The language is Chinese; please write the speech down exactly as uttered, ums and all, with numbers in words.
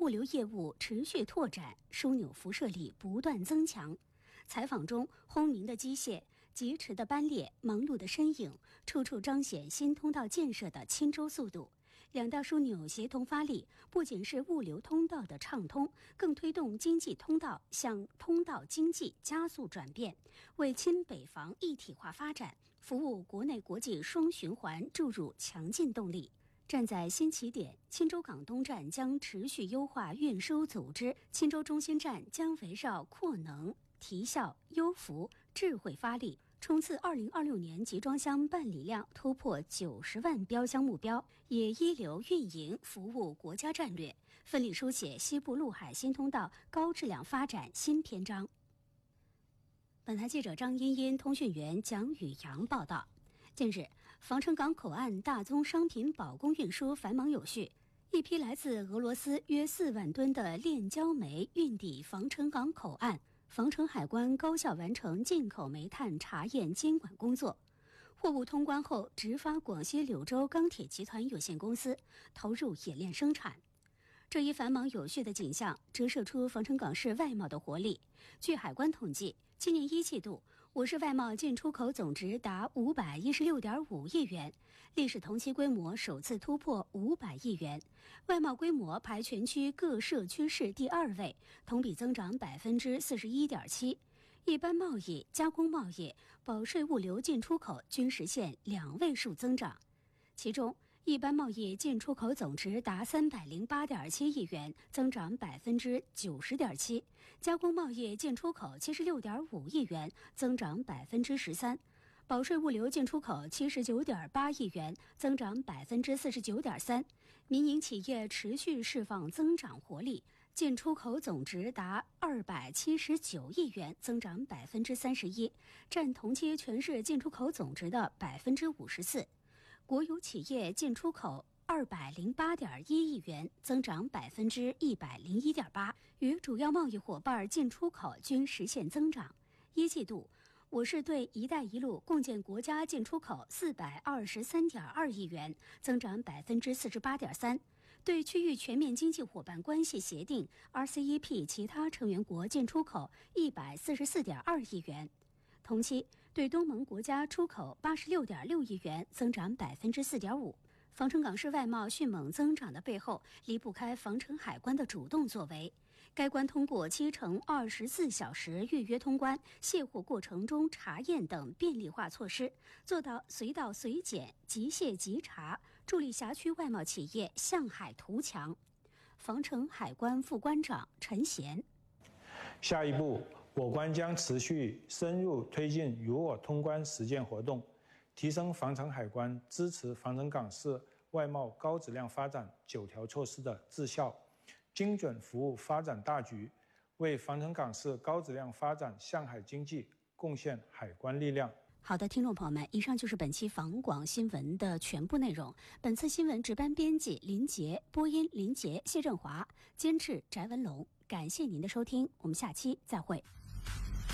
物流业务持续拓展，枢纽辐射力不断增强。采访中，轰鸣的机械、疾驰的班列、忙碌的身影，处处彰显新通道建设的轻舟速度。两大枢纽协同发力，不仅是物流通道的畅通，更推动经济通道向通道经济加速转变，为亲北防一体化发展、服务国内国际双循环注入强劲动力。站在新起点，钦州港东站将持续优化运输组织，钦州中心站将围绕扩能、提效、优服、智慧发力，冲刺二零二六年集装箱办理量突破九十万标箱目标，也一流运营服务国家战略，奋力书写西部陆海新通道高质量发展新篇章。本台记者张茵茵、通讯员蒋宇阳报道。近日，防城港口岸大宗商品保供运输繁忙有序，一批来自俄罗斯约四万吨的炼焦煤运抵防城港口岸，防城海关高效完成进口煤炭查验监管工作。货物通关后，直发广西柳州钢铁集团有限公司，投入冶炼生产。这一繁忙有序的景象折射出防城港市外贸的活力。据海关统计，今年一季度，我市外贸进出口总值达五百一十六点五亿元，历史同期规模首次突破五百亿元，外贸规模排全区各社区市第二位，同比增长百分之四十一点七。一般贸易、加工贸易、保税物流进出口均实现两位数增长，其中一般贸易进出口总值达三百零八点七亿元，增长百分之九十点七；加工贸易进出口七十六点五亿元，增长百分之十三；保税物流进出口七十九点八亿元，增长百分之四十九点三。民营企业持续释放增长活力，进出口总值达二百七十九亿元，增长百分之三十一，占同期全市进出口总值的百分之五十四。国有企业进出口二百零八点一亿元，增长百分之一百零一点八，与主要贸易伙伴进出口均实现增长。一季度，我市对“一带一路”共建国家进出口四百二十三点二亿元，增长百分之四十八点三；对区域全面经济伙伴关系协定 （R C E P） 其他成员国进出口一百四十四点二亿元。同期，对东盟国家出口八十六点六亿元，增长百分之四点五。防城港市外贸迅猛增长的背后，离不开防城海关的主动作为。该关通过七乘二十四小时预约通关、卸货过程中查验等便利化措施，做到随到随检、即卸即查，助力辖区外贸企业向海图强。防城海关副关长陈贤。 下一步，我关将持续深入推进与我通关实践活动，提升防城海关支持防城港市外贸高质量发展九条措施的质效，精准服务发展大局，为防城港市高质量发展向海经济贡献海关力量。 好的，听众朋友们，以上就是本期防广新闻的全部内容。本次新闻值班编辑林杰，播音林杰、谢振华，监制翟文龙。感谢您的收听，我们下期再会。